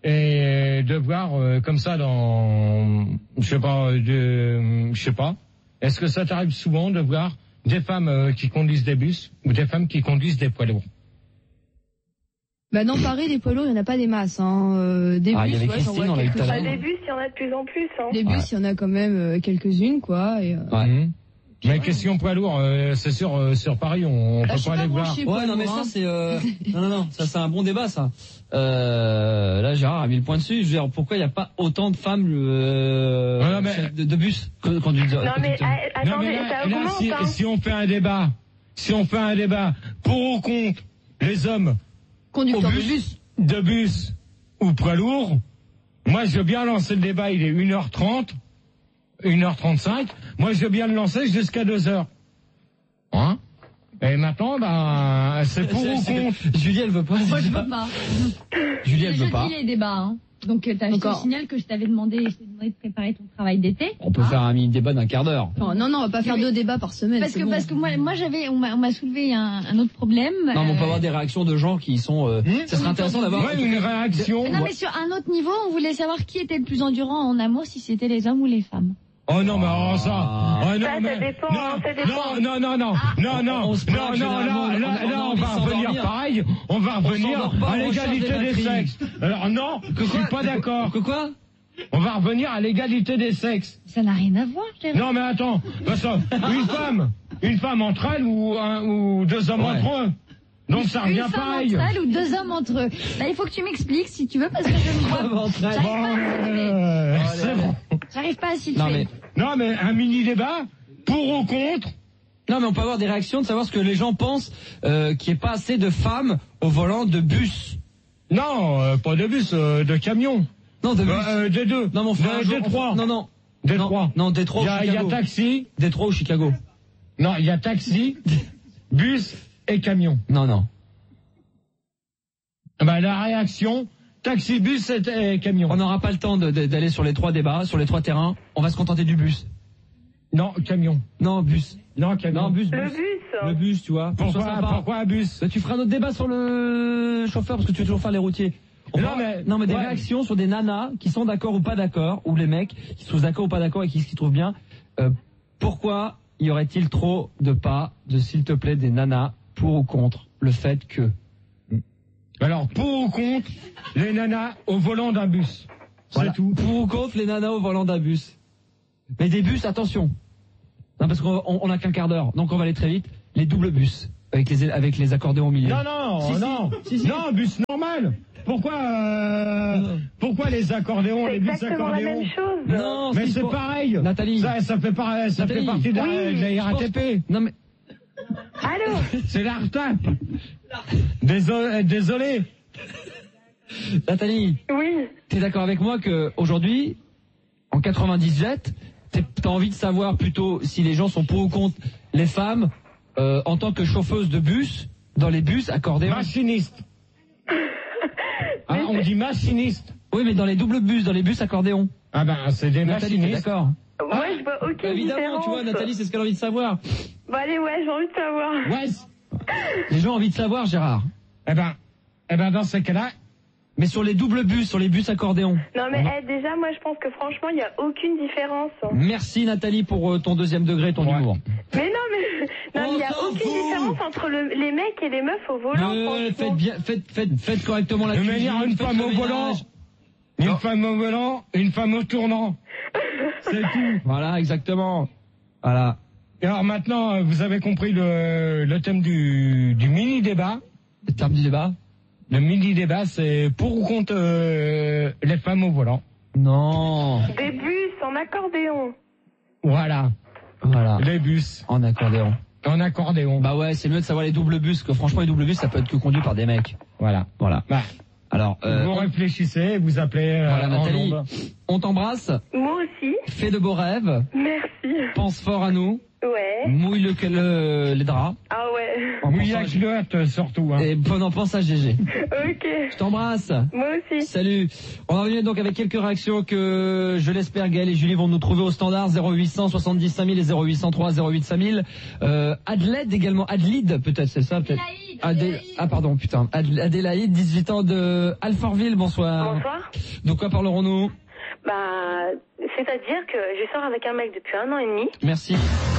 et de voir euh, comme ça dans, je sais pas, de, je sais pas. Est-ce que ça t'arrive souvent de voir des femmes euh, qui conduisent des bus ou des femmes qui conduisent des poids lourds? Bah dans Paris, des poids lourds, il n'y en a pas des masses. Hein. Euh, des ah, bus, il y avait ouais, Christine, on l'a eu tout à l'heure. Des bus, il y en a de plus en plus. Hein. Des bus, ouais. il y en a quand même euh, quelques-unes, quoi. Et, euh... ouais. Mmh. Mais question poids lourd, euh, c'est sûr, euh, sur Paris, on, on bah, peut pas aller voir. Ouais, non, mais ça, c'est, euh, non, non, non, ça, c'est un bon débat, ça. Euh, là, Gérard a mis le point dessus. Je veux dire, pourquoi il n'y a pas autant de femmes, euh, ouais, non, mais... de, de bus que conducteurs? Non, mais, euh, attendez, non, mais là, ça là, augmente, si, hein. si on fait un débat, si on fait un débat pour ou contre les hommes conducteurs bus, de bus, de bus ou poids lourd, moi, je veux bien lancer le débat, il est une heure trente, une heure trente-cinq, moi, je veux bien le lancer jusqu'à deux heures. Hein? Et maintenant, bah, c'est pour ou contre. Julie, elle veut pas. Moi, je veux pas. Julie, elle veut pas. Je dis les débats, hein. Donc, t'as, je te signale que je t'avais demandé, je t'ai demandé de préparer ton travail d'été. On peut hein? faire un mini débat d'un quart d'heure. Non, non, non, on va pas faire oui. deux débats par semaine. Parce que, bon. parce que moi, moi, j'avais, on m'a, on m'a soulevé un, un autre problème. Non, mais on peut euh... avoir des réactions de gens qui sont, euh, mmh, ça serait intéressant d'avoir ouais, une réaction. Non, mais sur un autre niveau, on voulait savoir qui était le plus endurant en amour, si c'était les hommes ou les femmes. Oh non, mais oh, ça, oh, non, ça, mais, ça dépend, non, ça dépend. non, non, non, non, ah, non, non, on, on non, non, là, là, là, on va revenir pareil, on va revenir à l'égalité des sexes. Alors non, je suis pas d'accord. Que quoi? On va revenir à l'égalité des sexes. Ça n'a rien à voir, Gérard. Non, mais attends, parce que une femme, une femme entre elles ou un, ou deux hommes ouais. entre eux. Donc ça revient une femme pareil. Entre elles ou deux hommes entre eux. Là, il faut que tu m'expliques si tu veux, parce que je ne vois pas. J'arrive pas à euh, c'est bon. J'arrive pas à situer. Non mais, non, mais un mini débat pour ou contre. Non, mais on peut avoir des réactions de savoir ce que les gens pensent euh, qu'il n'y ait pas assez de femmes au volant de bus. Non, euh, pas de bus, euh, de camion. Non, de bus. Euh, des deux. Non, mais on fait des trois. Non, non. Des non, trois. Non, Détroit ou Chicago. Il y a taxi. Détroit ou Chicago. Non, il y a taxi, bus et camion. Non, non. Bah, la réaction, taxi, bus et, et camion. On n'aura pas le temps de, de, d'aller sur les trois débats, sur les trois terrains. On va se contenter du bus. Non, camion. Non, bus. Non, camion. Non, bus, bus. Le bus. Le bus, tu vois. Pourquoi, pourquoi un bus? Bah, tu feras notre débat sur le chauffeur parce que tu veux toujours faire les routiers. On non, mais, non, mais des ouais. réactions sur des nanas qui sont d'accord ou pas d'accord, ou les mecs qui sont d'accord ou pas d'accord et qui se trouvent bien. Euh, pourquoi y aurait-il trop de pas de s'il te plaît des nanas pour ou contre le fait que... Alors, pour ou contre les nanas au volant d'un bus. Voilà. C'est tout. Pour ou contre les nanas au volant d'un bus. Mais des bus, attention. Non, parce qu'on on, on a qu'un quart d'heure, donc on va aller très vite. les doubles bus avec les avec les accordéons au milieu. Non, non, Si, si. non, Si, si. non, bus normal. Pourquoi, euh, pourquoi les accordéons, C'est les bus exactement la accordéons? même chose. Non, Mais si, c'est pour- pareil. Nathalie. Ça, ça fait pas, ça Nathalie. fait partie de la, Oui. de la R A T P. Non mais Allô? C'est la retape. Désolé, désolé. Nathalie, Oui. t'es d'accord avec moi que aujourd'hui, en quatre-vingt-dix-sept, t'es- t'as envie de savoir plutôt si les gens sont pour ou contre les femmes euh, en tant que chauffeuse de bus dans les bus accordéons. Machiniste. Ah, on dit machiniste. Oui, mais dans les doubles bus, dans les bus accordéons. Ah ben, c'est des Nathalie, t'es machinistes. d'accord? Moi, je vois aucune Évidemment, différence. tu vois, Nathalie, c'est ce qu'elle a envie de savoir. Bon, allez, ouais, j'ai envie de savoir. Ouais. Les gens ont envie de savoir, Gérard. Eh ben, eh ben, dans ce cas-là, Mais sur les doubles bus, sur les bus accordéons. Non, mais eh, déjà, moi, je pense que franchement, il n'y a aucune différence. Merci Nathalie pour euh, ton deuxième degré, ton Ouais. humour. Mais non, mais non, On il n'y a s'en aucune fout. différence entre le- les mecs et les meufs au volant. Euh, franchement. faites bien, faites, faites, faites correctement la de cuisine. manière une faites femme le au volant, ménage. une Non. femme au volant, une femme au tournant. C'est tout. Voilà, exactement. Voilà. Et alors maintenant, euh, vous avez compris le, le thème du, du mini-débat. Le terme du débat. Le mini-débat, c'est pour ou contre euh, les femmes au volant. Non. Des bus en accordéon. Voilà, Voilà. les bus En accordéon. en accordéon. Bah ouais, c'est mieux de savoir les doubles bus, que franchement les doubles bus ça peut être que conduit par des mecs. Voilà. Voilà. Bah, Alors, euh, vous on- réfléchissez, vous appelez euh, voilà en Nathalie, ondes. on t'embrasse, Moi aussi. fais de beaux rêves, Merci. pense fort à nous, Ouais. mouille le, le- les draps, Ah ouais. en Oui, pensant la à- culotte surtout. Hein. et bon, en pense à G G. Ok. Je t'embrasse. Moi aussi. Salut. On va revenir donc avec quelques réactions que je l'espère Gaël et Julie vont nous trouver au standard zéro huit cent soixante-dix cinq mille et zéro huit cent trois zéro huit cinq mille. Euh, Adelaide également, Adelaide peut-être, c'est ça peut-être. Adé- Ah pardon, putain. Ad- Adélaïde, dix-huit ans de Alfortville, bonsoir. Bonsoir. Ah. De quoi parlerons-nous? Bah, c'est-à-dire que je sors avec un mec depuis un an et demi. Merci.